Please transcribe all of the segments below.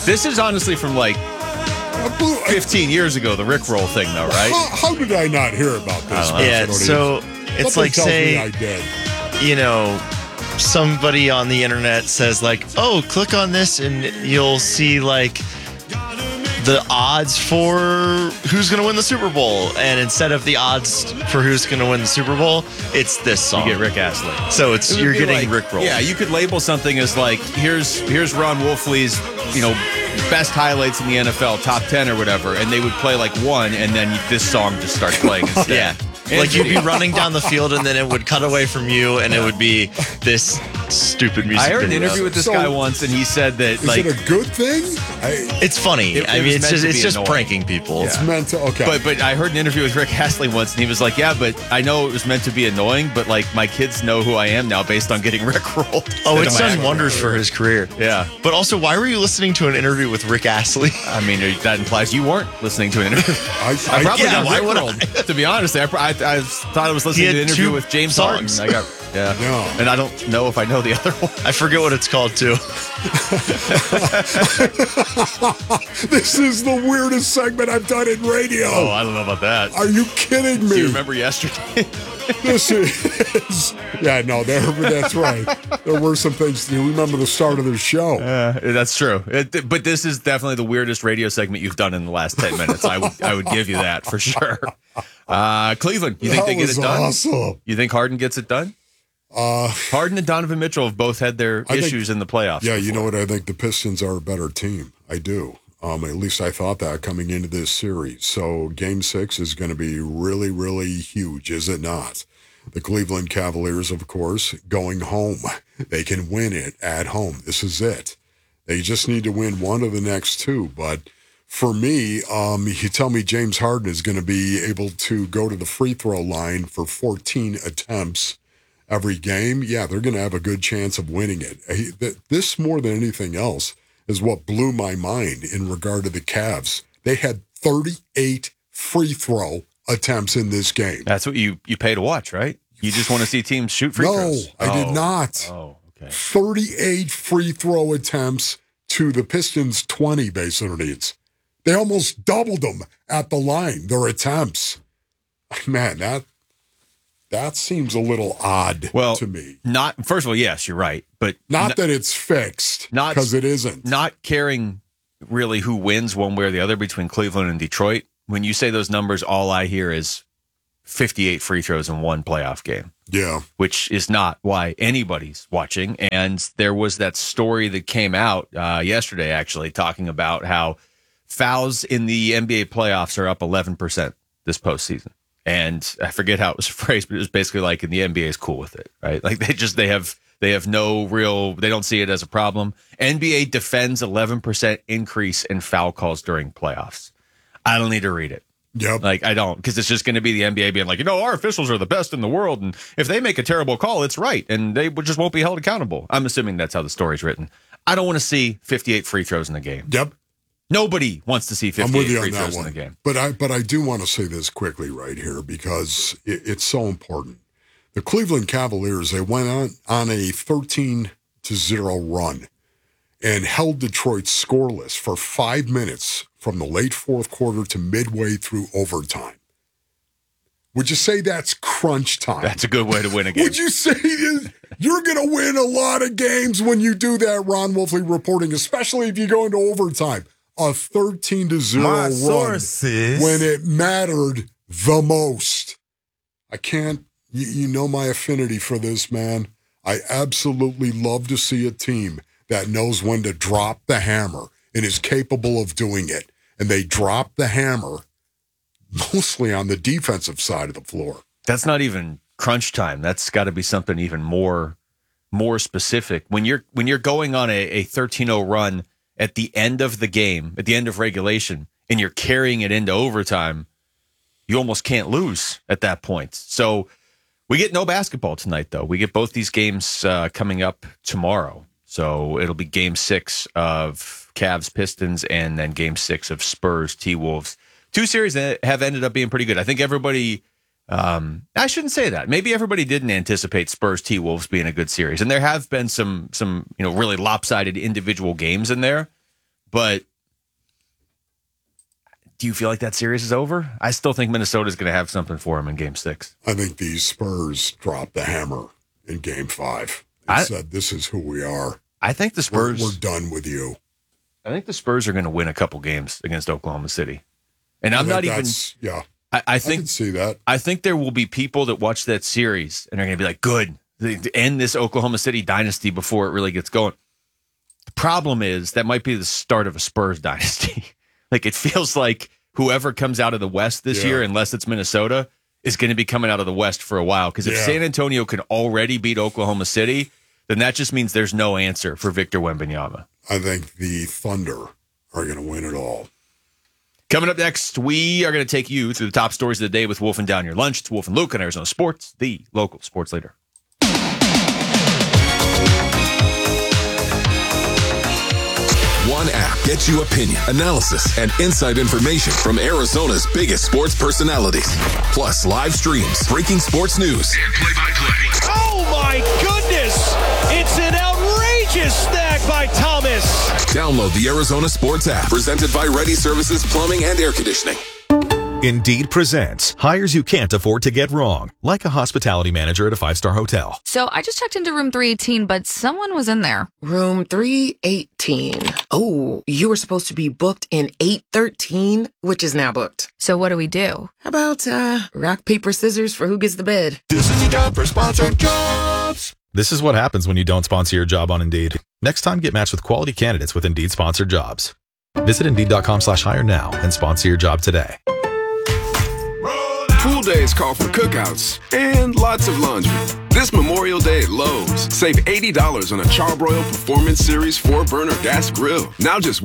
This is honestly from like 15 years ago, the Rickroll thing, though, right? How did I not hear about this? Yeah, so it's like, say, I did. Somebody on the internet says like, oh, click on this and you'll see like the odds for who's going to win the Super Bowl. And instead of the odds for who's going to win the Super Bowl, it's this song. You get Rick Astley. So you're getting like, Rickroll. Yeah, you could label something as like, here's Ron Wolfley's, best highlights in the NFL, top 10 or whatever, and they would play like one, and then this song just starts playing instead. Yeah. Like you'd be running down the field and then it would cut away from you and it would be this stupid music. I heard an video. interview with this guy once and he said that Is it a good thing? It's funny. It's just annoying. pranking people. It's meant to, okay. But I heard an interview with Rick Astley once and he was like, yeah, but I know it was meant to be annoying, but like my kids know who I am now based on getting Rickrolled. Oh, it's done wonders for his career. Yeah. But also, why were you listening to an interview with Rick Astley? I mean, that implies you weren't listening to an interview. I probably got why would Rickrolled. To be honest, I thought I was listening to an interview with James Harden. songs. And I don't know if I know the other one. I forget what it's called too. This is the weirdest segment I've done in radio. Oh, I don't know about that. Are you kidding me? Do you remember yesterday? This is, that's right. There were some things. Do you remember the start of the show? That's true. But this is definitely the weirdest radio segment you've done in the last 10 minutes. I would give you that for sure. Cleveland, you think they get it done? Awesome. You think Harden gets it done? Harden and Donovan Mitchell have both had their issues in the playoffs. Yeah, before. you know what? I think the Pistons are a better team. I do. At least I thought that coming into this series. So Game 6 is going to be really, really huge, is it not? The Cleveland Cavaliers, of course, going home. They can win it at home. This is it. They just need to win one of the next two. But for me, you tell me James Harden is going to be able to go to the free throw line for 14 attempts every game. Yeah, they're going to have a good chance of winning it. This, more than anything else, is what blew my mind in regard to the Cavs. They had 38 free throw attempts in this game. That's what you pay to watch, right? You just want to see teams shoot free throws? No, I did not. Oh, okay. 38 free throw attempts to the Pistons' 20 basically. They almost doubled them at the line, their attempts. Man, that seems a little odd to me. First of all, yes, you're right. But not that it's fixed, because it isn't. Not caring really who wins one way or the other between Cleveland and Detroit. When you say those numbers, all I hear is 58 free throws in one playoff game. Yeah. Which is not why anybody's watching. And there was that story that came out yesterday, actually, talking about how fouls in the NBA playoffs are up 11% this postseason. And I forget how it was phrased, but it was basically like, and the NBA is cool with it, right? Like they have no real, they don't see it as a problem. NBA defends 11% increase in foul calls during playoffs. I don't need to read it. Yep. Like, I don't, because it's just going to be the NBA being like, our officials are the best in the world. And if they make a terrible call, it's right. And they just won't be held accountable. I'm assuming that's how the story's written. I don't want to see 58 free throws in the game. Yep. Nobody wants to see 58 free throws in the game. But I do want to say this quickly right here because it's so important. The Cleveland Cavaliers, they went on a 13-0 run and held Detroit scoreless for 5 minutes from the late fourth quarter to midway through overtime. Would you say that's crunch time? That's a good way to win a game. Would you say you're going to win a lot of games when you do that, Ron Wolfley reporting, especially if you go into overtime? A 13-0 run when it mattered the most. I can't, you know my affinity for this, man. I absolutely love to see a team that knows when to drop the hammer and is capable of doing it. And they drop the hammer mostly on the defensive side of the floor. That's not even crunch time. That's got to be something even more specific. When you're going on a 13-0 run at the end of the game, at the end of regulation, and you're carrying it into overtime, you almost can't lose at that point. So we get no basketball tonight, though. We get both these games coming up tomorrow. So it'll be Game 6 of Cavs-Pistons and then Game 6 of Spurs-T-Wolves. Two series that have ended up being pretty good. I think everybody, I shouldn't say that. Maybe everybody didn't anticipate Spurs-T-Wolves being a good series. And there have been some really lopsided individual games in there. but do you feel like that series is over? I still think Minnesota's going to have something for them in Game 6. I think the Spurs dropped the hammer in Game 5 and said, "This is who we are." I think the Spurs. We're done with you. I think the Spurs are going to win a couple games against Oklahoma City, and I'm not even. Yeah, I think I can see that. I think there will be people that watch that series and are going to be like, "Good, to end this Oklahoma City dynasty before it really gets going." The problem is that might be the start of a Spurs dynasty. Like, it feels like whoever comes out of the West this year, unless it's Minnesota, is going to be coming out of the West for a while. Because if San Antonio can already beat Oklahoma City, then that just means there's no answer for Victor Wembanyama. I think the Thunder are going to win it all. Coming up next, we are going to take you through the top stories of the day with Wolf and Down Your Lunch. It's Wolf and Luke on Arizona Sports, the local sports leader. One app gets you opinion, analysis, and inside information from Arizona's biggest sports personalities. Plus live streams, breaking sports news, and play-by-play. Oh my goodness! It's an outrageous snag by Thomas. Download the Arizona Sports app, presented by Ready Services Plumbing and Air Conditioning. Indeed presents hires you can't afford to get wrong, like a hospitality manager at a 5-star hotel. So I just checked into room 318, but someone was in there. Room 318. Oh, you were supposed to be booked in 813, which is now booked. So what do we do? How about rock, paper, scissors for who gets the bed? This is the job for sponsored jobs. This is what happens when you don't sponsor your job on Indeed. Next time, get matched with quality candidates with Indeed sponsored jobs. Visit Indeed.com/hire now and sponsor your job today. Pool days call for cookouts and lots of laundry. This Memorial Day at Lowe's, save $80 on a Charbroil Performance Series 4-burner gas grill. Now just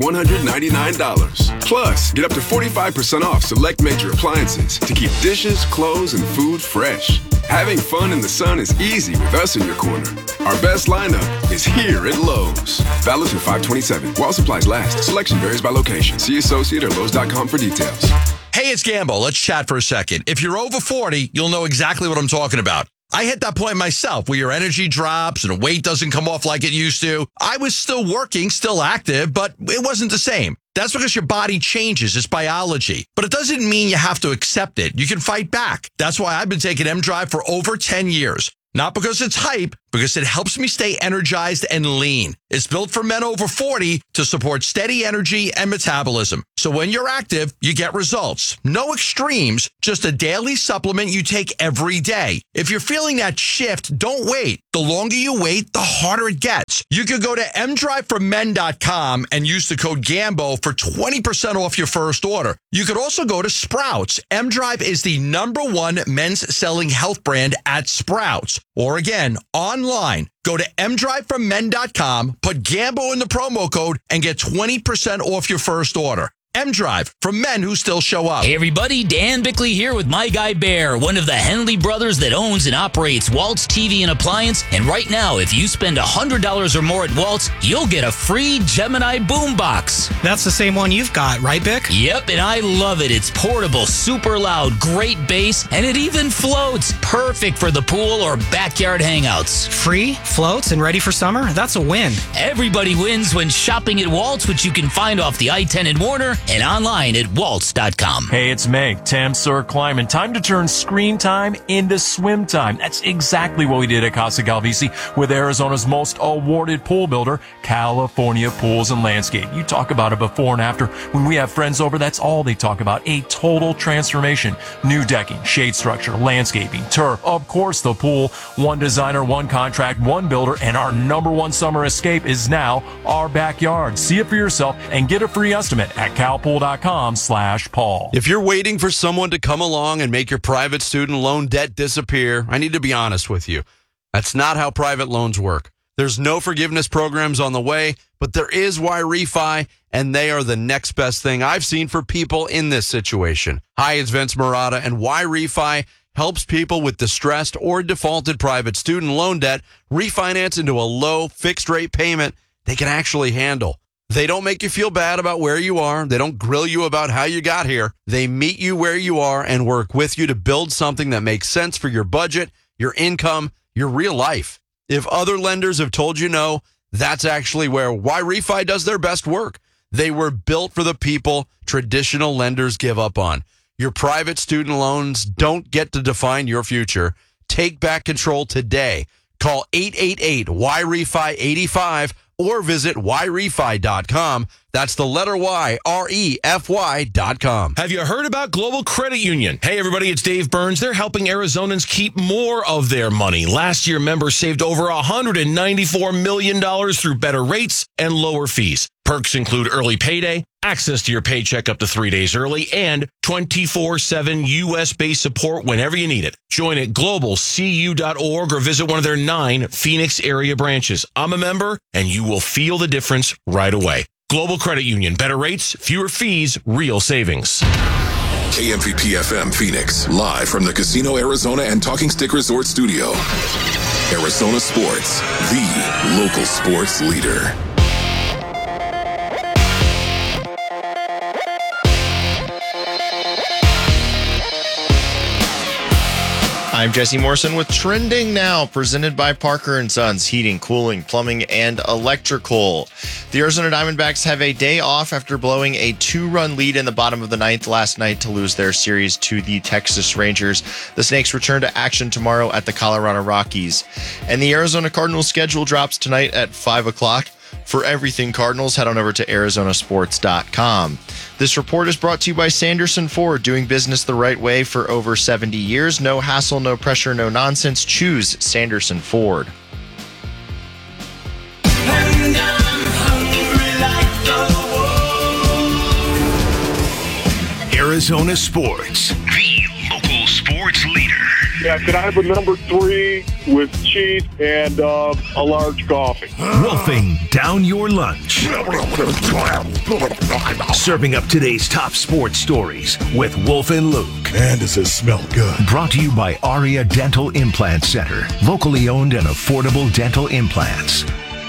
$199. Plus, get up to 45% off select major appliances to keep dishes, clothes, and food fresh. Having fun in the sun is easy with us in your corner. Our best lineup is here at Lowe's. Valid through 5/27. While supplies last. Selection varies by location. See associate or Lowe's.com for details. Hey, it's Gambo. Let's chat for a second. If you're over 40, you'll know exactly what I'm talking about. I hit that point myself where your energy drops and the weight doesn't come off like it used to. I was still working, still active, but it wasn't the same. That's because your body changes. It's biology. But it doesn't mean you have to accept it. You can fight back. That's why I've been taking M-Drive for over 10 years. Not because it's hype, because it helps me stay energized and lean. It's built for men over 40 to support steady energy and metabolism. So when you're active, you get results. No extremes, just a daily supplement you take every day. If you're feeling that shift, don't wait. The longer you wait, the harder it gets. You could go to mdriveformen.com and use the code GAMBO for 20% off your first order. You could also go to Sprouts. M-Drive is the #1 men's selling health brand at Sprouts. Or again, online. Go to mdriveformen.com, put Gambo in the promo code, and get 20% off your first order. M-Drive, for men who still show up. Hey everybody, Dan Bickley here with my guy Bear, one of the Henley brothers that owns and operates Waltz TV and Appliance. And right now, if you spend $100 or more at Waltz, you'll get a free Gemini boombox. That's the same one you've got, right, Bick? Yep, and I love it. It's portable, super loud, great bass, and it even floats. Perfect for the pool or backyard hangouts. Free, floats, and ready for summer? That's a win. Everybody wins when shopping at Waltz, which you can find off the I-10 in Warner and online at waltz.com. Hey, it's Meg, Tam Sir Climbing. Time to turn screen time into swim time. That's exactly what we did at Casa Galvisi with Arizona's most awarded pool builder, California Pools and Landscape. You talk about a before and after. When we have friends over, that's all they talk about. A total transformation. New decking, shade structure, landscaping, turf, of course the pool. One designer, one contract, one builder, and our #1 summer escape is now our backyard. See it for yourself and get a free estimate at calpool.com/Paul. If you're waiting for someone to come along and make your private student loan debt disappear, I need to be honest with you. That's not how private loans work. There's no forgiveness programs on the way, but there is YRefi, and they are the next best thing I've seen for people in this situation. Hi, it's Vince Marotta, and YRefi helps people with distressed or defaulted private student loan debt refinance into a low fixed rate payment they can actually handle. They don't make you feel bad about where you are. They don't grill you about how you got here. They meet you where you are and work with you to build something that makes sense for your budget, your income, your real life. If other lenders have told you no, that's actually where YRefi does their best work. They were built for the people traditional lenders give up on. Your private student loans don't get to define your future. Take back control today. Call 888-YREFI-85 or visit YREFI.com. That's the letter Y, REFY.com. Have you heard about Global Credit Union? Hey, everybody, it's Dave Burns. They're helping Arizonans keep more of their money. Last year, members saved over $194 million through better rates and lower fees. Perks include early payday, access to your paycheck up to 3 days early, and 24/7 U.S.-based support whenever you need it. Join at globalcu.org or visit one of their 9 Phoenix area branches. I'm a member, and you will feel the difference right away. Global Credit Union. Better rates, fewer fees, real savings. KMVP FM Phoenix, live from the Casino Arizona and Talking Stick Resort Studio. Arizona Sports, the local sports leader. I'm Jesse Morrison with Trending Now, presented by Parker & Sons, heating, cooling, plumbing, and electrical. The Arizona Diamondbacks have a day off after blowing a 2-run lead in the bottom of the 9th last night to lose their series to the Texas Rangers. The Snakes return to action tomorrow at the Colorado Rockies. And the Arizona Cardinals schedule drops tonight at 5 o'clock. For everything Cardinals, head on over to arizonasports.com. This report is brought to you by Sanderson Ford, doing business the right way for over 70 years. No hassle, no pressure, no nonsense. Choose Sanderson Ford. Arizona Sports, the local sports leader. Yeah, can I have a number 3 with cheese and a large coffee? Wolfing down your lunch. Serving up today's top sports stories with Wolf and Luke. Man, does this smell good. Brought to you by Aria Dental Implant Center. Locally owned and affordable dental implants.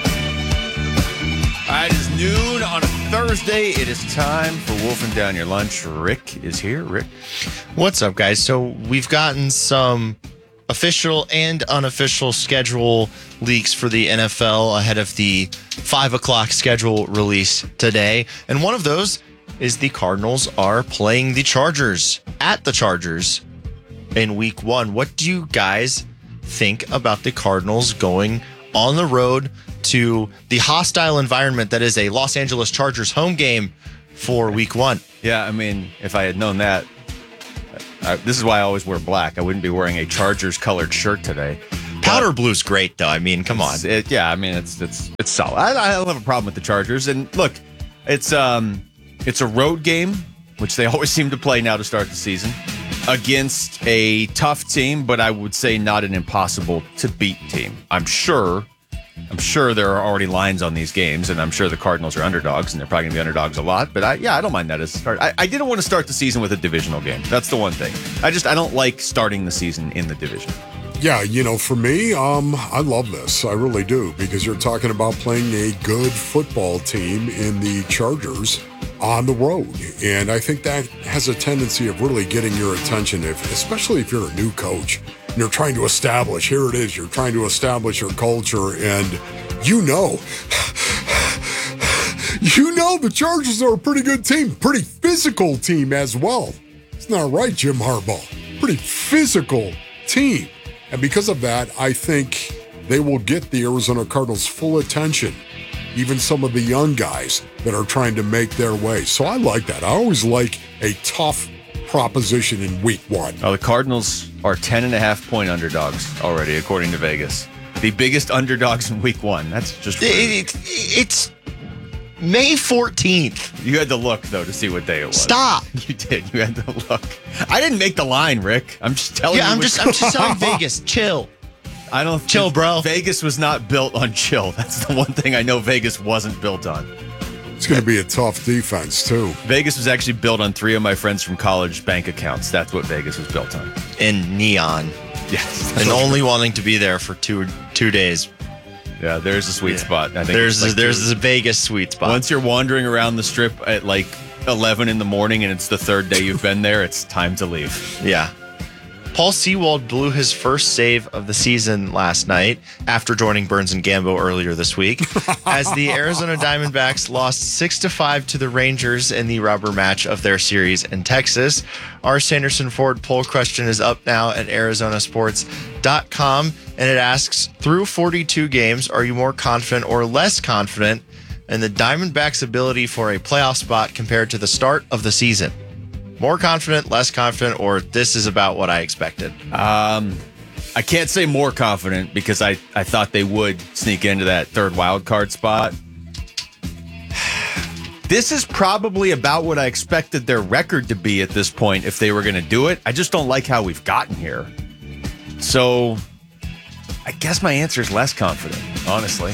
All right, it's noon on a Thursday. It is time for Wolfing Down Your Lunch. Rick is here. Rick. What's up, guys? So we've gotten some official and unofficial schedule leaks for the NFL ahead of the 5 o'clock schedule release today. And one of those is the Cardinals are playing the Chargers at the Chargers in week 1. What do you guys think about the Cardinals going on the road to the hostile environment that is a Los Angeles Chargers home game for week 1? Yeah, I mean, if I had known that, this is why I always wear black. I wouldn't be wearing a Chargers colored shirt today. Powder blue's great, though. I mean, come on. It's solid. I don't have a problem with the Chargers. And look, it's a road game, which they always seem to play now to start the season, against a tough team, but I would say not an impossible to beat team. I'm sure there are already lines on these games, and I'm sure the Cardinals are underdogs, and they're probably going to be underdogs a lot. But I don't mind that as a start. I didn't want to start the season with a divisional game. That's the one thing. I don't like starting the season in the division. Yeah, for me, I love this. I really do, because you're talking about playing a good football team in the Chargers on the road. And I think that has a tendency of really getting your attention, especially if you're a new coach and you're trying to establish, you're trying to establish your culture, and the Chargers are a pretty good team, pretty physical team as well. Isn't that right, Jim Harbaugh? Pretty physical team. And because of that, I think they will get the Arizona Cardinals' full attention, even some of the young guys that are trying to make their way. So I like that. I always like a tough proposition in week 1. Oh, the Cardinals are 10.5-point underdogs already, according to Vegas. The biggest underdogs in week 1. That's just it's May 14th. You had to look, though, to see what day it was. Stop. You did. You had to look. I didn't make the line, Rick. I'm just telling you. Yeah, I'm just telling Vegas. Chill. Chill, bro. Vegas was not built on chill. That's the one thing I know Vegas wasn't built on. It's going to be a tough defense, too. Vegas was actually built on 3 of my friends from college bank accounts. That's what Vegas was built on. And neon. Yes. And only wanting to be there for two days. Yeah, there's a sweet spot. I think there's a Vegas sweet spot. Once you're wandering around the strip at like 11 in the morning and it's the third day you've been there, it's time to leave. Yeah. Paul Sewald blew his first save of the season last night after joining Burns and Gambo earlier this week as the Arizona Diamondbacks lost 6-5 to the Rangers in the rubber match of their series in Texas. Our Sanderson Ford poll question is up now at arizonasports.com, and it asks, through 42 games, are you more confident or less confident in the Diamondbacks' ability for a playoff spot compared to the start of the season? More confident, less confident, or this is about what I expected? I can't say more confident because I thought they would sneak into that third wild card spot. This is probably about what I expected their record to be at this point if they were going to do it. I just don't like how we've gotten here. So I guess my answer is less confident, honestly.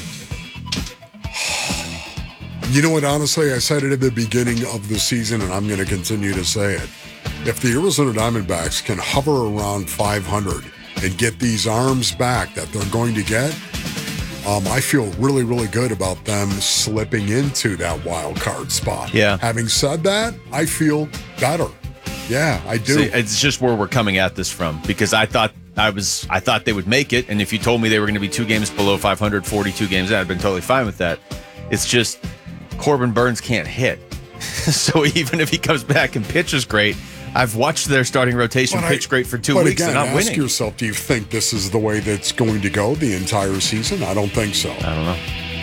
You know what, honestly, I said it at the beginning of the season, and I'm going to continue to say it. If the Arizona Diamondbacks can hover around 500 and get these arms back that they're going to get, I feel really, really good about them slipping into that wild card spot. Yeah. Having said that, I feel better. Yeah, I do. See, it's just where we're coming at this from, because I thought they would make it, and if you told me they were going to be 2 games below 500, 42 games, I'd been totally fine with that. It's just Corbin Burns can't hit. So even if he comes back and pitches great, I've watched their starting rotation pitch great for 2 weeks and not winning. Ask yourself, do you think this is the way that's going to go the entire season? I don't think so. I don't know.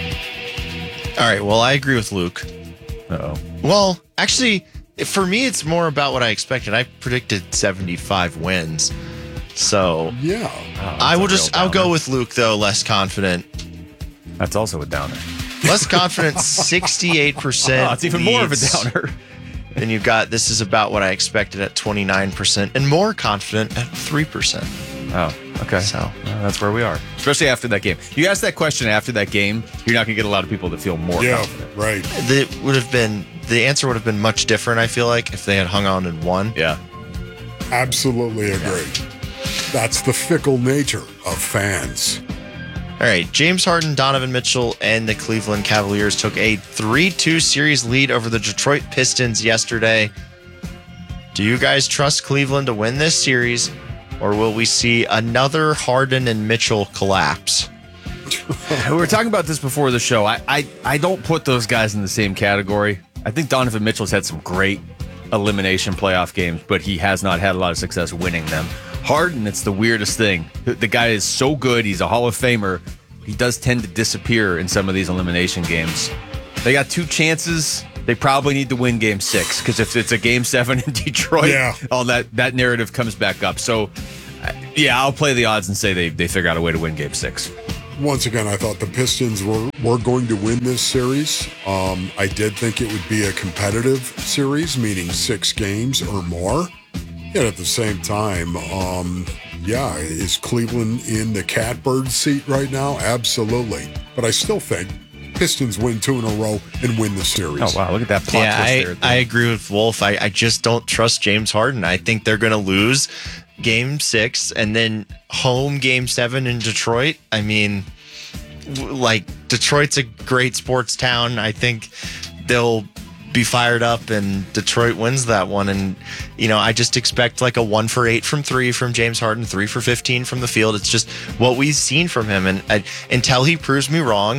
All right, well, I agree with Luke. Uh-oh. Well, actually, for me, it's more about what I expected. I predicted 75 wins. So yeah, I'll go with Luke, though, less confident. That's also a downer. Less confident, 68%. Oh, it's even more of a downer. Then you've got this is about what I expected at 29%, and more confident at 3%. Oh, okay. So that's where we are, especially after that game. You ask that question after that game, you're not going to get a lot of people that feel more confident. Right. The answer would have been much different, I feel like, if they had hung on and won. Yeah. Absolutely agree. That's the fickle nature of fans. All right, James Harden, Donovan Mitchell, and the Cleveland Cavaliers took a 3-2 series lead over the Detroit Pistons yesterday. Do you guys trust Cleveland to win this series, or will we see another Harden and Mitchell collapse? We were talking about this before the show. I don't put those guys in the same category. I think Donovan Mitchell's had some great elimination playoff games, but he has not had a lot of success winning them. Harden, it's the weirdest thing. The guy is so good. He's a Hall of Famer. He does tend to disappear in some of these elimination games. They got 2 chances. They probably need to win Game 6, because if it's a Game 7 in Detroit, all that narrative comes back up. So, yeah, I'll play the odds and say they figure out a way to win Game 6. Once again, I thought the Pistons were going to win this series. I did think it would be a competitive series, meaning 6 games or more. Yet at the same time, is Cleveland in the catbird seat right now? Absolutely. But I still think Pistons win 2 in a row and win the series. Oh, wow. Look at that plot twist there. I agree with Wolf. I just don't trust James Harden. I think they're going to lose Game 6 and then home Game 7 in Detroit. I mean, Detroit's a great sports town. I think they'll be fired up and Detroit wins that one. And, I just expect like a 1 for 8 from 3 from James Harden, 3 for 15 from the field. It's just what we've seen from him. And until he proves me wrong,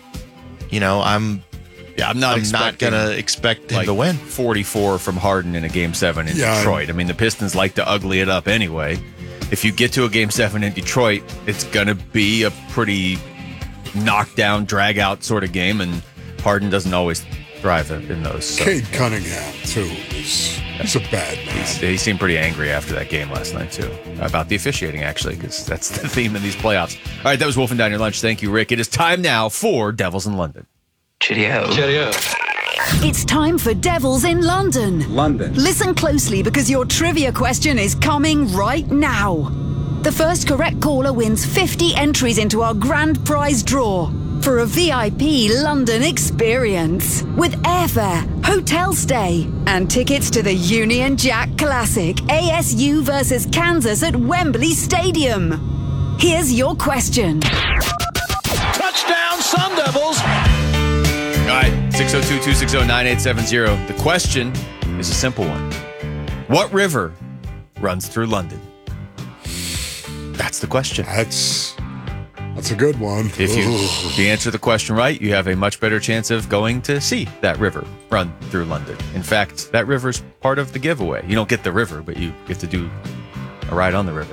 I'm not going to expect him to win. 44 from Harden in a Game 7 in Detroit. I mean, the Pistons like to ugly it up anyway. If you get to a Game 7 in Detroit, it's going to be a pretty knockdown, drag-out sort of game, and Harden doesn't always thrive in those. So. Cade Cunningham, too. He's a bad man. He seemed pretty angry after that game last night, too. About the officiating, actually, because that's the theme in these playoffs. All right, that was Wolf and Down Your Lunch. Thank you, Rick. It is time now for Devils in London. Cheerio. Cheerio. It's time for Devils in London. Listen closely because your trivia question is coming right now. The first correct caller wins 50 entries into our grand prize draw for a VIP London experience with airfare, hotel stay, and tickets to the Union Jack Classic ASU versus Kansas at Wembley Stadium. Here's your question. Touchdown, Sun Devils! All right, 602-260-9870. The question is a simple one. What river runs through London? That's the question. That's a good one. If you answer the question right, you have a much better chance of going to see that river run through London. In fact, that river's part of the giveaway. You don't get the river, but you get to do a ride on the river.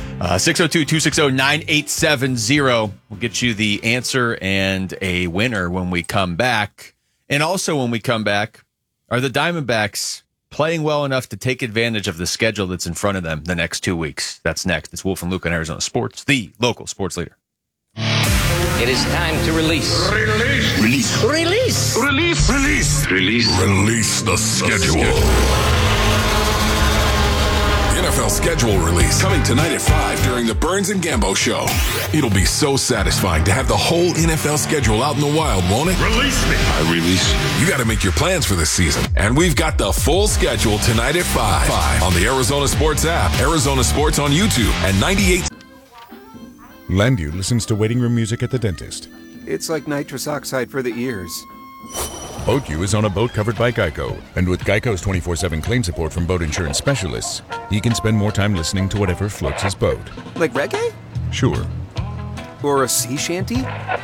602-260-9870. We'll get you the answer and a winner when we come back. And also when we come back, are the Diamondbacks playing well enough to take advantage of the schedule that's in front of them the next 2 weeks? That's next. It's Wolf and Luke on Arizona Sports, the local sports leader. It is time to release. Release. Release. Release. Release. Release. Release. Release the schedule. NFL schedule release coming tonight at 5 during the Burns and Gambo show. It'll be so satisfying to have the whole NFL schedule out in the wild, won't it? Release me. I release you. You got to make your plans for this season. And we've got the full schedule tonight at 5 on the Arizona Sports app, Arizona Sports on YouTube, and 98. Landu listens to waiting room music at the dentist. It's like nitrous oxide for the ears. BoatU is on a boat covered by Geico, and with Geico's 24/7 claim support from boat insurance specialists, he can spend more time listening to whatever floats his boat. Like reggae? Sure, Or a sea shanty?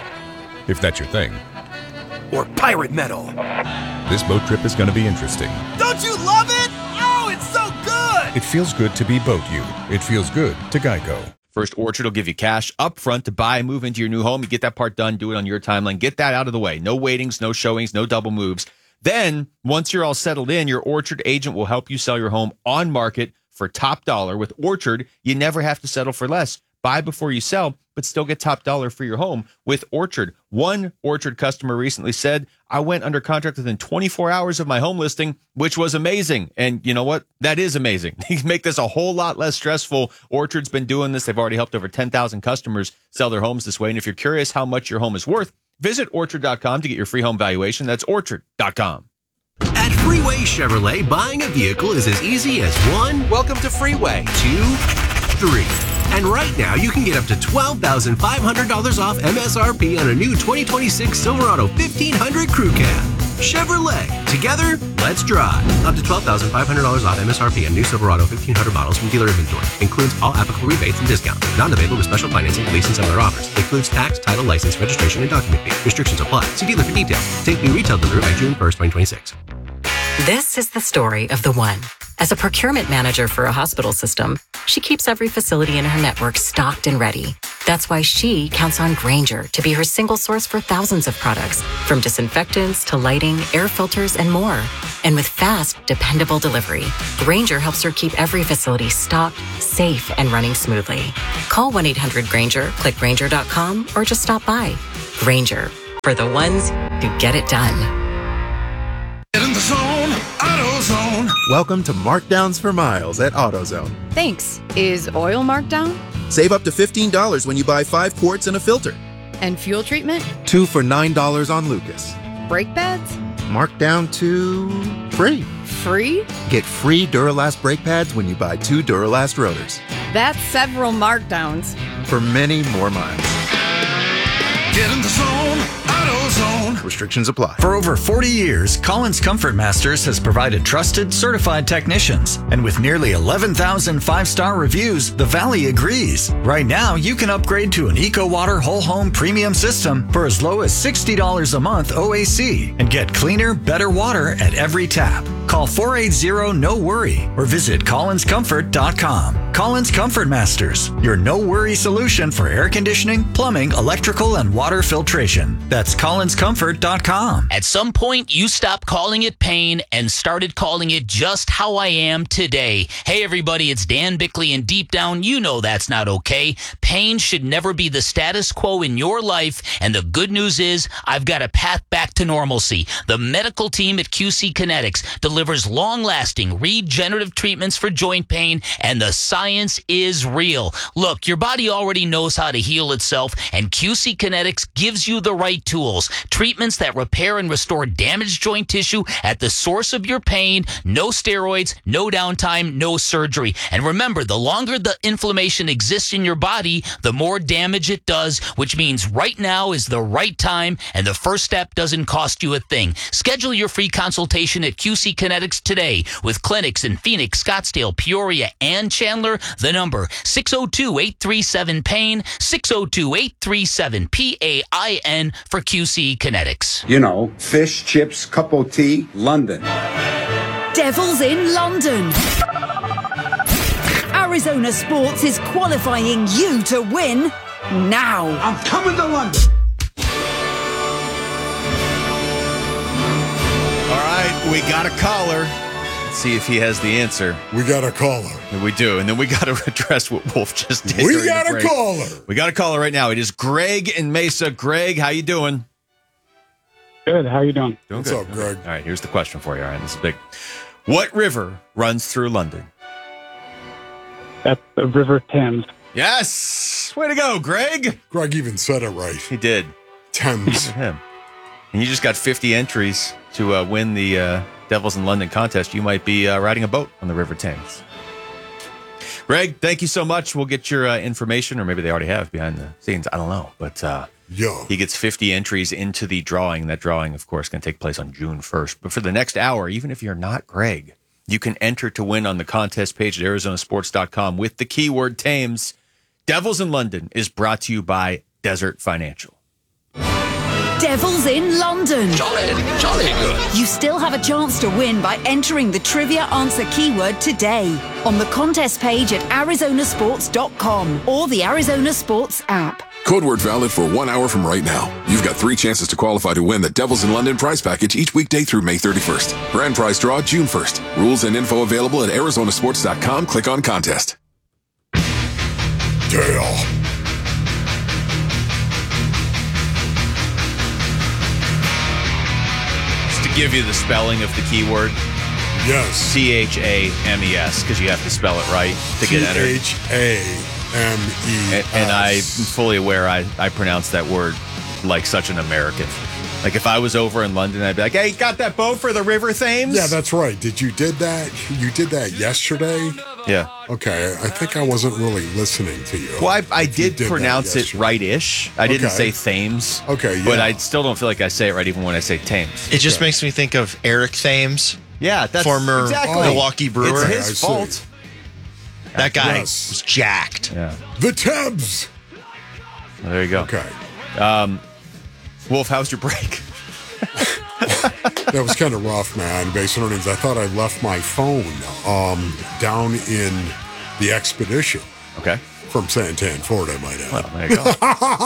if that's your thing. Or pirate metal? This boat trip is going to be interesting. Don't you love it? Oh, it's so good! It feels good to be BoatU. It feels good to Geico. First Orchard will give you cash up front to buy and move into your new home. You get that part done, do it on your timeline. Get that out of the way. No waitings, no showings, no double moves. Then, once you're all settled in, your Orchard agent will help you sell your home on market for top dollar. With Orchard, you never have to settle for less. Buy before you sell, but still get top dollar for your home with Orchard. One Orchard customer recently said, I went under contract within 24 hours of my home listing, which was amazing. And you know what? That is amazing. They make this a whole lot less stressful. Orchard's been doing this. They've already helped over 10,000 customers sell their homes this way. And if you're curious how much your home is worth, visit Orchard.com to get your free home valuation. That's Orchard.com. At Freeway Chevrolet, buying a vehicle is as easy as 1. Welcome to Freeway. 2, 3. And right now, you can get up to $12,500 off MSRP on a new 2026 Silverado 1500 Crew Cab. Chevrolet. Together, let's drive. Up to $12,500 off MSRP on new Silverado 1500 models from dealer inventory. Includes all applicable rebates and discounts. Not available with special financing, lease, and similar offers. Includes tax, title, license, registration, and document fee. Restrictions apply. See dealer for details. Take new retail delivery by June 1st, 2026. This is the story of the one. As a procurement manager for a hospital system, she keeps every facility in her network stocked and ready. That's why she counts on Grainger to be her single source for thousands of products, from disinfectants to lighting, air filters, and more. And with fast, dependable delivery, Grainger helps her keep every facility stocked, safe, and running smoothly. Call 1-800-GRAINGER, click Grainger.com, or just stop by. Grainger, for the ones who get it done. In the zone, AutoZone. Welcome to Markdowns for Miles at AutoZone. Thanks. Is oil marked down? Save up to $15 when you buy 5 quarts and a filter. And fuel treatment? 2 for $9 on Lucas. Brake pads? Marked down to free. Free? Get free Duralast brake pads when you buy 2 Duralast rotors. That's several markdowns. For many more miles. Get in the zone, AutoZone. Restrictions apply. For over 40 years, Collins Comfort Masters has provided trusted, certified technicians. And with nearly 11,000 5-star reviews, the Valley agrees. Right now, you can upgrade to an EcoWater Whole Home Premium System for as low as $60 a month OAC and get cleaner, better water at every tap. Call 480-NO-WORRY or visit collinscomfort.com. Collins Comfort Masters, your no-worry solution for air conditioning, plumbing, electrical, and water filtration. That's collinscomfort.com. At some point, you stopped calling it pain and started calling it just how I am today. Hey, everybody, it's Dan Bickley, and deep down, you know that's not okay. Pain should never be the status quo in your life, and the good news is I've got a path back to normalcy. The medical team at QC Kinetics delivers long-lasting regenerative treatments for joint pain, and the science is real. Look, your body already knows how to heal itself, and QC Kinetics gives you the right tools. Tools. Treatments that repair and restore damaged joint tissue at the source of your pain. No steroids, no downtime, no surgery. And remember, the longer the inflammation exists in your body, the more damage it does, which means right now is the right time, and the first step doesn't cost you a thing. Schedule your free consultation at QC Kinetics today with clinics in Phoenix, Scottsdale, Peoria, and Chandler. The number 602-837-PAIN, 602-837-PAIN for QC Kinetics. You know, fish, chips, cup of tea, London. Devils in London. Arizona Sports is qualifying you to win now. I'm coming to London. All right, we got a caller. Let's see if he has the answer. We got a caller. We do, and then we got to address what Wolf just did. We got a caller. We got a caller right now. It is Greg in Mesa. Greg, how you doing? Good. How you doing? What's good. up, Greg? All right, here's the question for you. All right, this is big. What river runs through London? That's the River Thames. Yes! Way to go, Greg! Greg even said it right. He did. Thames. Him. And you just got 50 entries to win the Devils in London contest. You might be riding a boat on the River Thames. Greg, thank you so much. We'll get your information, or maybe they already have behind the scenes. I don't know. But he gets 50 entries into the drawing. That drawing, of course, can take place on June 1st. But for the next hour, even if you're not Greg, you can enter to win on the contest page at arizonasports.com with the keyword Thames. Devils in London is brought to you by Desert Financial. Devils in London. Jolly good. You still have a chance to win by entering the trivia answer keyword today on the contest page at arizonasports.com or the Arizona Sports app. Code word valid for 1 hour from right now. You've got 3 chances to qualify to win the Devils in London prize package each weekday through May 31st. Grand prize draw June 1st. Rules and info available at arizonasports.com. Click on contest. Dale. Just to give you the spelling of the keyword. Yes. C-H-A-M-E-S, because you have to spell it right to get entered. C-H-A-M-E-S. And I'm fully aware I pronounce that word like such an American. Like if I was over in London, I'd be like, hey, got that boat for the River Thames? Yeah, that's right. You did that yesterday? Yeah. Okay, I think I wasn't really listening to you. Well, I did pronounce it right-ish. I didn't say Thames. Okay, yeah. But I still don't feel like I say it right even when I say Thames. It just makes me think of Eric Thames. Yeah, that's former Milwaukee Brewer. It's his fault. That guy was jacked. Yeah. The Thames. Well, there you go. Okay. Wolf, how's your break? That was kind of rough, man. Base earnings. I thought I left my phone down in the Expedition. Okay. From Santan, Florida, I might add. Well, there you go.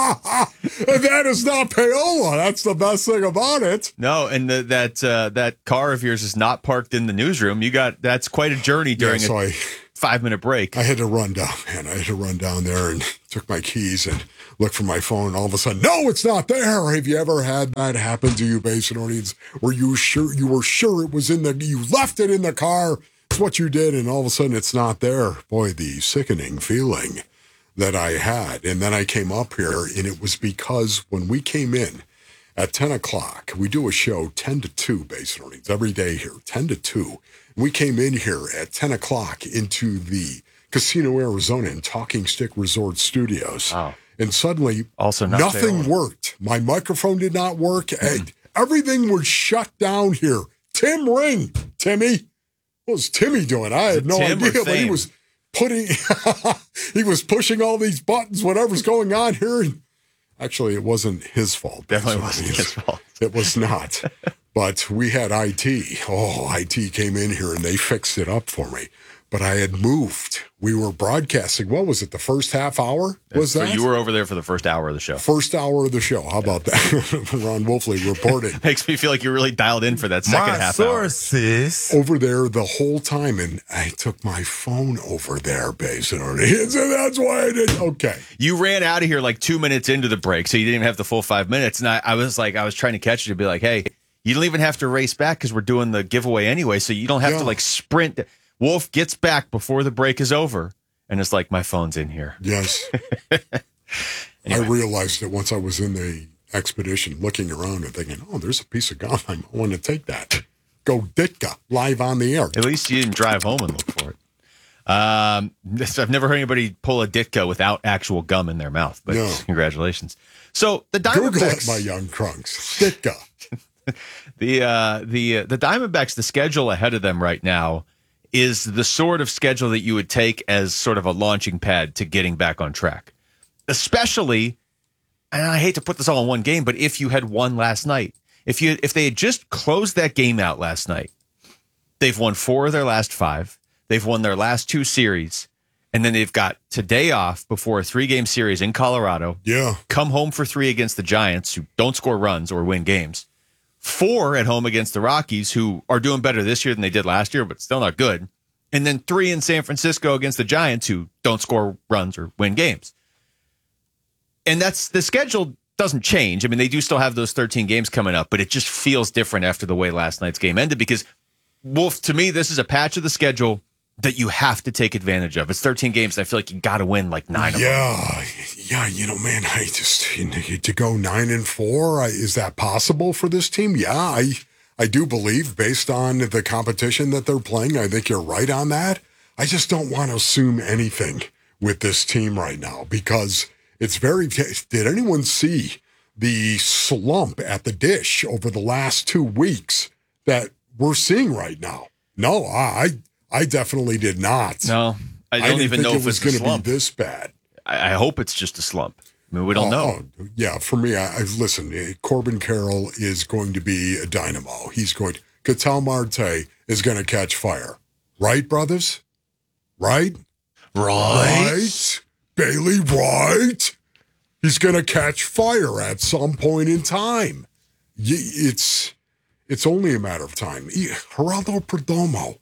That is not payola. That's the best thing about it. No, and that car of yours is not parked in the newsroom. That's quite a journey during a 5-minute break. I had to run down, man. I had to run down there and took my keys and looked for my phone. And all of a sudden, no, it's not there. Have you ever had that happen to you, Base Earnings, where you were sure it was you left it in the car? It's what you did, and all of a sudden it's not there. Boy, the sickening feeling that I had. And then I came up here, and it was because when we came in at 10 o'clock, we do a show 10 to 2, Base Earnings, every day here, 10 to 2. We came in here at 10 o'clock into the Casino Arizona and Talking Stick Resort Studios. Wow. And suddenly, also nothing worked. My microphone did not work. And everything was shut down here. Tim Ring. Timmy. What was Timmy doing? I had no idea, but he was he was pushing all these buttons, whatever's going on here. And actually, it wasn't his fault. Definitely wasn't his fault. It was not. But we had IT. IT came in here and they fixed it up for me. But I had moved. We were broadcasting. What was it? The first half hour? Was that? So you were over there for the first hour of the show. First hour of the show. How about that? Ron Wolfley reporting. Makes me feel like you're really dialed in for that second half hour. Over there the whole time, and I took my phone over there, basically. And that's why I did. Okay. You ran out of here like 2 minutes into the break, so you didn't even have the full 5 minutes. And I was trying to catch you to be like, hey, you don't even have to race back because we're doing the giveaway anyway, so you don't have to like sprint. Wolf gets back before the break is over, and it's like, my phone's in here. Yes. Anyway. I realized it once I was in the expedition, looking around and thinking, oh, there's a piece of gum. I want to take that. Go Ditka, live on the air. At least you didn't drive home and look for it. I've never heard anybody pull a Ditka without actual gum in their mouth, but congratulations. So the Google Diamondbacks, it, my young crunks. Ditka. the Diamondbacks, the schedule ahead of them right now is the sort of schedule that you would take as sort of a launching pad to getting back on track. Especially, and I hate to put this all in one game, but if you had won last night, if they had just closed that game out last night, they've won 4 of their last 5. They've won their last 2 series, and then they've got today off before a 3-game series in Colorado. Yeah. Come home for 3 against the Giants, who don't score runs or win games. 4 at home against the Rockies, who are doing better this year than they did last year, but still not good. And then 3 in San Francisco against the Giants, who don't score runs or win games. And that's the schedule doesn't change. I mean, they do still have those 13 games coming up, but it just feels different after the way last night's game ended because, Wolf, to me, this is a patch of the schedule that you have to take advantage of. It's 13 games, and I feel like you got to win like 9 of them. Yeah, man, I just to go 9-4. Is that possible for this team? Yeah, I do believe based on the competition that they're playing. I think you're right on that. I just don't want to assume anything with this team right now because it's very. Did anyone see the slump at the Dish over the last 2 weeks that we're seeing right now? No, I definitely did not. No, I don't even know if it's going to be this bad. I hope it's just a slump. I mean, we don't know. Yeah, for me, listen, Corbin Carroll is going to be a dynamo. Ketel Marte is going to catch fire. Right, brothers? Right? Right? Bailey, right? He's going to catch fire at some point in time. It's only a matter of time. Geraldo Perdomo.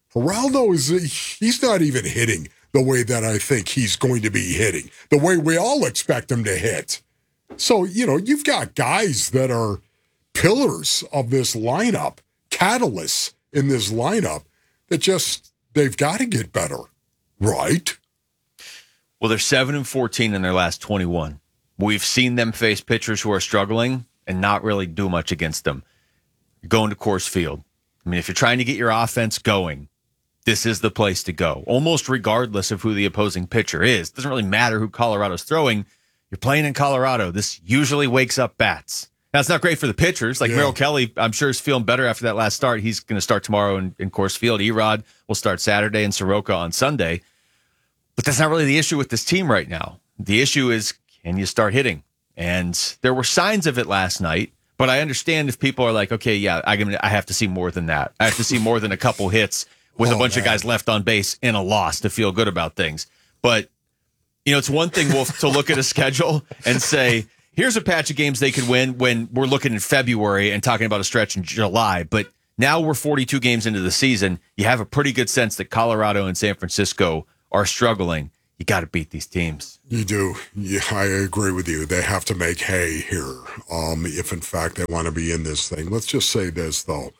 He's not even hitting the way that I think he's going to be hitting, the way we all expect him to hit. So, you've got guys that are pillars of this lineup, catalysts in this lineup that they've got to get better, right? Well, they're 7-14 in their last 21. We've seen them face pitchers who are struggling and not really do much against them. You're going to Coors Field. I mean, if you're trying to get your offense going, this is the place to go, almost regardless of who the opposing pitcher is. It doesn't really matter who Colorado's throwing. You're playing in Colorado. This usually wakes up bats. Now, it's not great for the pitchers. Like Merrill Kelly, I'm sure is feeling better after that last start. He's going to start tomorrow in Coors Field. Erod will start Saturday and Soroka on Sunday. But that's not really the issue with this team right now. The issue is, can you start hitting? And there were signs of it last night. But I understand if people are like, okay, yeah, I have to see more than that. I have to see more than a couple hits with a bunch of guys left on base in a loss to feel good about things. But, it's one thing, Wolf, to look at a schedule and say, here's a patch of games they could win when we're looking in February and talking about a stretch in July. But now we're 42 games into the season. You have a pretty good sense that Colorado and San Francisco are struggling. You got to beat these teams. You do. Yeah, I agree with you. They have to make hay here if, in fact, they want to be in this thing. Let's just say this, though.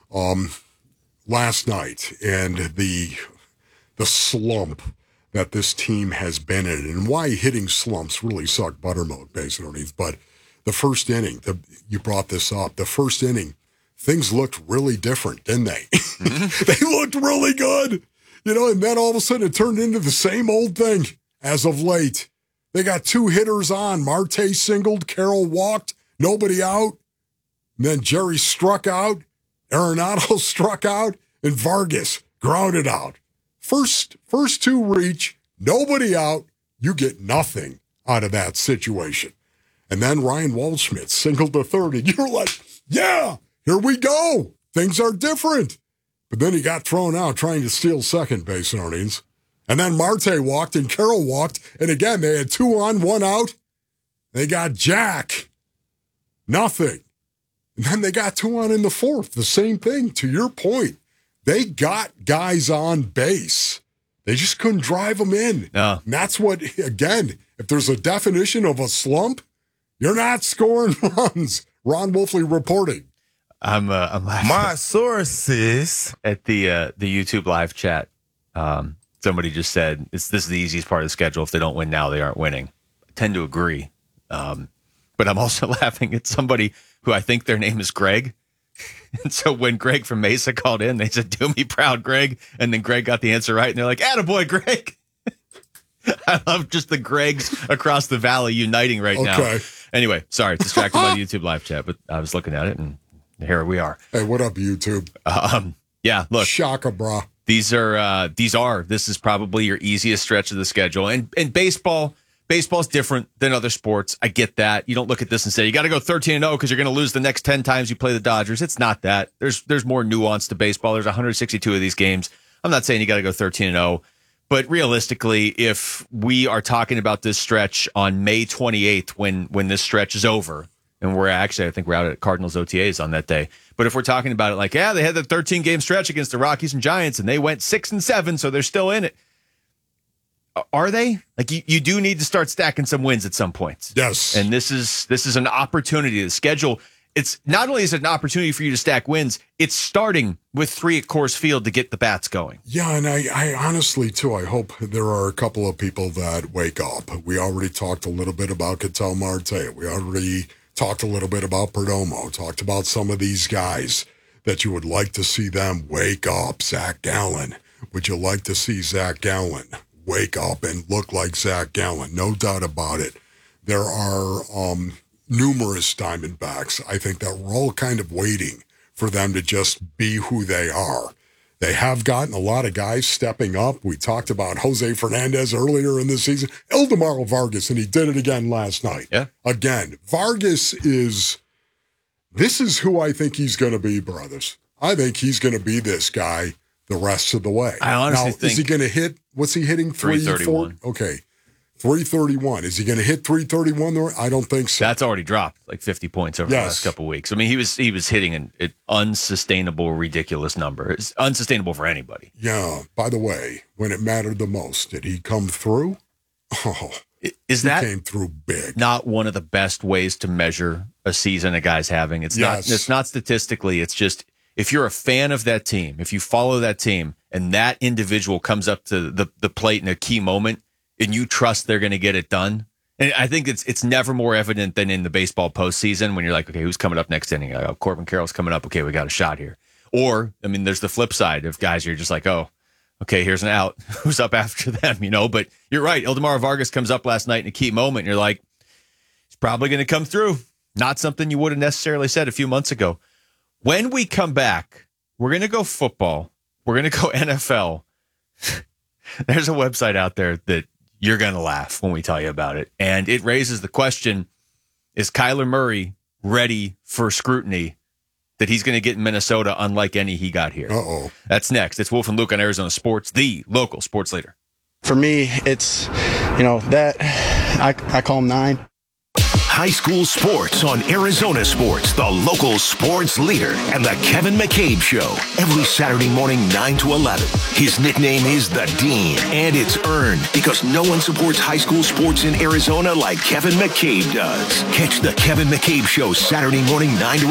Last night and the slump that this team has been in and why hitting slumps really suck buttermilk, basically. But the first inning, you brought this up, the first inning, things looked really different, didn't they? They looked really good. And then all of a sudden it turned into the same old thing as of late. They got 2 hitters on. Marte singled, Carroll walked, nobody out. And then Jerry struck out. Arenado struck out, and Vargas grounded out. First 2 reach, nobody out. You get nothing out of that situation. And then Ryan Waldschmidt singled to third, and you're like, yeah, here we go. Things are different. But then he got thrown out trying to steal second base earnings. And then Marte walked and Carroll walked. And again, they had 2 on, 1 out. They got Jack. Nothing. And then they got 2 on in the 4th. The same thing, to your point. They got guys on base. They just couldn't drive them in. No. And that's what, again, if there's a definition of a slump, you're not scoring runs. Ron Wolfley reporting. I'm laughing. My sources at the YouTube live chat. Somebody just said this is the easiest part of the schedule. If they don't win now, they aren't winning. I tend to agree. but I'm also laughing at somebody who I think their name is Greg. And so when Greg from Mesa called in, they said, "Do me proud, Greg." And then Greg got the answer right. And they're like, "Attaboy, Greg." I love just the Gregs across the valley uniting right now. Anyway, sorry, distracted by the YouTube live chat, but I was looking at it, and here we are. Hey, what up, YouTube? Yeah, look. Shaka, bra. This is probably your easiest stretch of the schedule. And baseball's different than other sports. I get that. You don't look at this and say, you got to go 13-0 because you're going to lose the next 10 times you play the Dodgers. It's not that. There's more nuance to baseball. There's 162 of these games. I'm not saying you got to go 13-0. But realistically, if we are talking about this stretch on May 28th, when this stretch is over, and I think we're out at Cardinals OTAs on that day. But if we're talking about it like, they had the 13-game stretch against the Rockies and Giants, and they went 6-7, so they're still in it. Are they? Like, you do need to start stacking some wins at some point. Yes. And this is an opportunity. The schedule, it's not only is it an opportunity for you to stack wins, it's starting with 3 at Coors Field to get the bats going. Yeah, and I honestly, too, I hope there are a couple of people that wake up. We already talked a little bit about Ketel Marte. We already talked a little bit about Perdomo. Talked about some of these guys that you would like to see them wake up. Zach Gallen. Would you like to see Zach Gallen wake up and look like Zach Gallen? No doubt about it. There are numerous Diamondbacks, I think, that we're all kind of waiting for them to just be who they are. They have gotten a lot of guys stepping up. We talked about Jose Fernandez earlier in the season. Ildemaro Vargas, and he did it again last night. Yeah. Again, Vargas this is who I think he's going to be, brothers. I think he's going to be this guy the rest of the way. I honestly think. Is he going to hit, what's he hitting? 331. Okay. 331. Is he going to hit 331? I don't think so. That's already dropped like 50 points over the last couple of weeks. I mean, he was hitting an unsustainable, ridiculous number. It's unsustainable for anybody. Yeah. By the way, when it mattered the most, did he come through? Oh, he came through big. Not one of the best ways to measure a season a guy's having. It's not statistically. It's just if you're a fan of that team, if you follow that team, and that individual comes up to the plate in a key moment, and you trust they're going to get it done. And I think it's never more evident than in the baseball postseason when you're like, okay, who's coming up next inning? Corbin Carroll's coming up. Okay, we got a shot here. Or, I mean, there's the flip side of guys you're just like, oh, okay, here's an out. Who's up after them, But you're right. Ildemaro Vargas comes up last night in a key moment, and you're like, he's probably going to come through. Not something you would have necessarily said a few months ago. When we come back, we're going to go football. We're going to go NFL. There's a website out there that you're going to laugh when we tell you about it. And it raises the question, is Kyler Murray ready for scrutiny that he's going to get in Minnesota unlike any he got here? Uh-oh. That's next. It's Wolf and Luke on Arizona Sports, the local sports leader. For me, it's, that I call him 9. High school sports on Arizona Sports, the local sports leader, and the Kevin McCabe Show. Every Saturday morning, 9 to 11. His nickname is The Dean, and it's earned because no one supports high school sports in Arizona like Kevin McCabe does. Catch the Kevin McCabe Show Saturday morning, 9 to